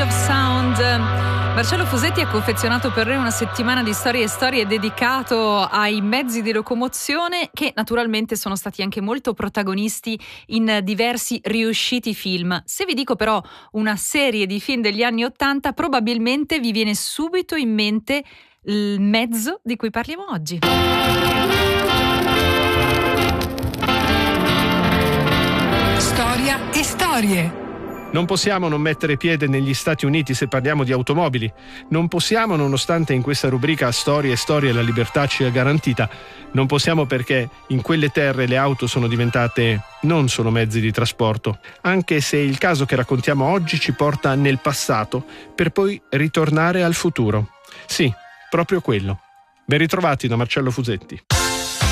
of Sound. Marcello Fusetti ha confezionato per noi una settimana di storie e storie dedicato ai mezzi di locomozione che naturalmente sono stati anche molto protagonisti in diversi riusciti film. Se vi dico però una serie di film degli anni '80, probabilmente vi viene subito in mente il mezzo di cui parliamo oggi. Storia e storie. Non possiamo non mettere piede negli Stati Uniti se parliamo di automobili. Non possiamo, nonostante in questa rubrica Storie e storie la libertà ci è garantita. Non possiamo perché in quelle terre le auto sono diventate non solo mezzi di trasporto, anche se il caso che raccontiamo oggi ci porta nel passato per poi ritornare al futuro. Sì, proprio quello. Ben ritrovati da Marcello Fusetti.